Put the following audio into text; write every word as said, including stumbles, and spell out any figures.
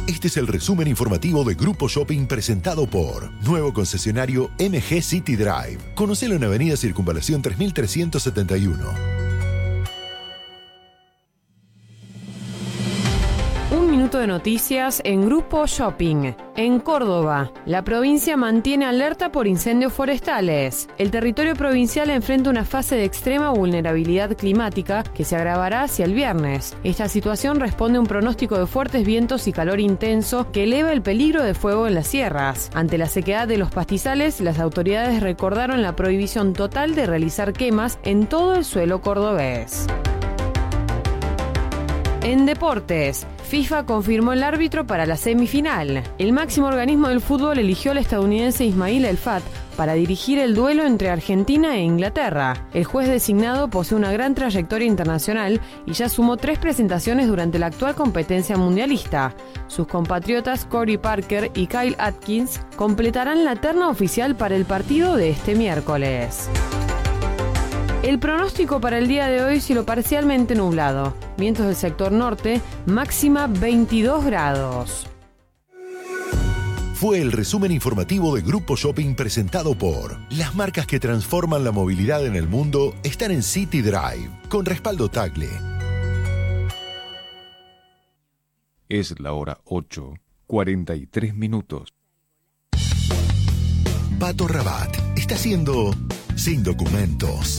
Este es el resumen informativo de Grupo Shopping presentado por Nuevo Concesionario M G City Drive. Conocelo en Avenida Circunvalación tres mil trescientos setenta y uno. Un minuto de noticias en Grupo Shopping. En Córdoba, la provincia mantiene alerta por incendios forestales. El territorio provincial enfrenta una fase de extrema vulnerabilidad climática que se agravará hacia el viernes. Esta situación responde a un pronóstico de fuertes vientos y calor intenso que eleva el peligro de fuego en las sierras. Ante la sequedad de los pastizales, las autoridades recordaron la prohibición total de realizar quemas en todo el suelo cordobés. En deportes, FIFA confirmó el árbitro para la semifinal. El máximo organismo del fútbol eligió al estadounidense Ismail El Fat para dirigir el duelo entre Argentina e Inglaterra. El juez designado posee una gran trayectoria internacional y ya sumó tres presentaciones durante la actual competencia mundialista. Sus compatriotas Corey Parker y Kyle Atkins completarán la terna oficial para el partido de este miércoles. El pronóstico para el día de hoy: cielo parcialmente nublado. Vientos del sector norte, máxima veintidós grados. Fue el resumen informativo de Grupo Shopping presentado por las marcas que transforman la movilidad en el mundo están en City Drive, con respaldo Tagle. Es la hora ocho, cuarenta y tres minutos. Pato Rabat está haciendo Sin Documentos.